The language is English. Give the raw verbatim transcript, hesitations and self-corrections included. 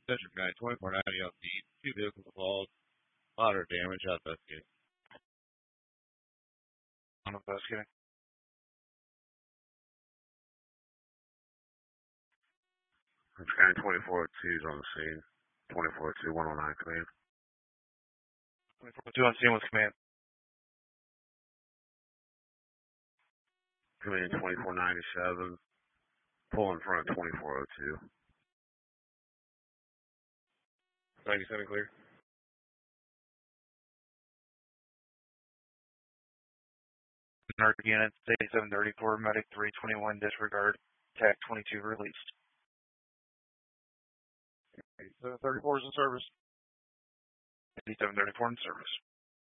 Central County, twenty-four ninety L T, two vehicles involved, moderate damage, out investigating. I'm investigating. Central County twenty-four oh two is on the scene. twenty-four oh two, one oh nine command. twenty-four oh two on scene with command. Command twenty-four ninety-seven. Pull in front of twenty-four oh two. ninety-seven clear. Narc units, eighty-seven thirty-four, medic three twenty-one, disregard, TAC twenty-two released. eighty-seven thirty-four is in service. eighty-seven thirty-four in service.